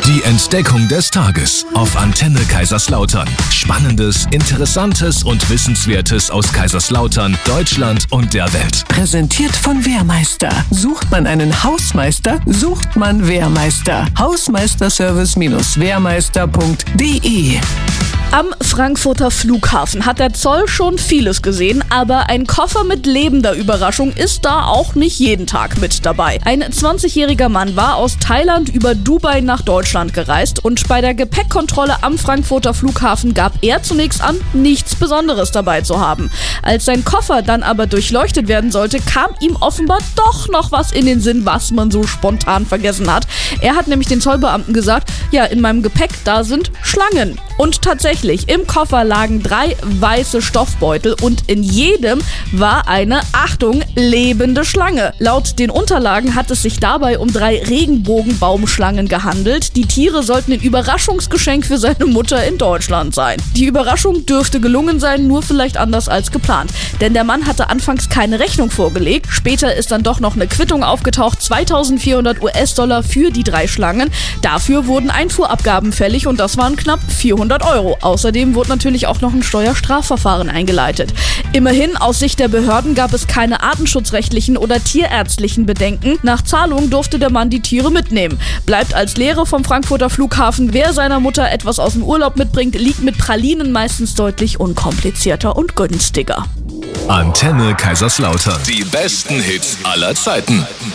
Die Entdeckung des Tages auf Antenne Kaiserslautern. Spannendes, Interessantes und Wissenswertes aus Kaiserslautern, Deutschland und der Welt. Präsentiert von Wehrmeister. Sucht man einen Hausmeister, sucht man Wehrmeister. Hausmeisterservice-wehrmeister.de. Am Frankfurter Flughafen hat der Zoll schon vieles gesehen, aber ein Koffer mit lebender Überraschung ist da auch nicht jeden Tag mit dabei. Ein 20-jähriger Mann war aus Thailand über Dubai nach Deutschland gereist und bei der Gepäckkontrolle am Frankfurter Flughafen gab er zunächst an, nichts Besonderes dabei zu haben. Als sein Koffer dann aber durchleuchtet werden sollte, kam ihm offenbar doch noch was in den Sinn, was man so spontan vergessen hat. Er hat nämlich den Zollbeamten gesagt, ja, in meinem Gepäck, da sind Schlangen. Und tatsächlich, im Koffer lagen 3 weiße Stoffbeutel und in jedem war eine, Achtung, lebende Schlange. Laut den Unterlagen hat es sich dabei um 3 Regenbogenbaumschlangen gehandelt. Die Tiere sollten ein Überraschungsgeschenk für seine Mutter in Deutschland sein. Die Überraschung dürfte gelungen sein, nur vielleicht anders als geplant. Denn der Mann hatte anfangs keine Rechnung vorgelegt. Später ist dann doch noch eine Quittung aufgetaucht, 2.400 US-Dollar für die 3 Schlangen. Dafür wurden Einfuhrabgaben fällig und das waren knapp 400 Euro. Außerdem wurde natürlich auch noch ein Steuerstrafverfahren eingeleitet. Immerhin, aus Sicht der Behörden gab es keine artenschutzrechtlichen oder tierärztlichen Bedenken. Nach Zahlung durfte der Mann die Tiere mitnehmen. Bleibt als Lehre vom Frankfurter Flughafen, wer seiner Mutter etwas aus dem Urlaub mitbringt, liegt mit Pralinen meistens deutlich unkomplizierter und günstiger. Antenne Kaiserslautern. Die besten Hits aller Zeiten.